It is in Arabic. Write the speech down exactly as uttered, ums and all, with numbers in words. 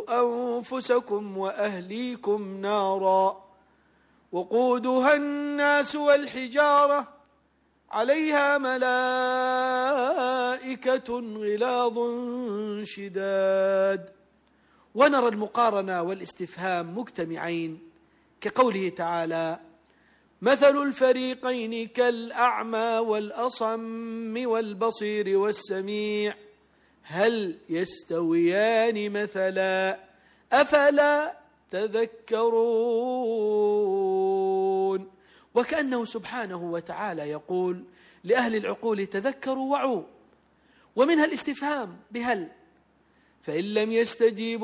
أنفسكم وأهليكم نارا وقودها الناس والحجارة عليها ملائكة غلاظ شداد. ونرى المقارنة والاستفهام مجتمعين كقوله تعالى: مثل الفريقين كالأعمى والأصم والبصير والسميع هل يستويان مثلا أفلا تذكرون. وكأنه سبحانه وتعالى يقول لأهل العقول: تذكروا وعوا. ومنها الاستفهام بهل، فإن لم يستجيبوا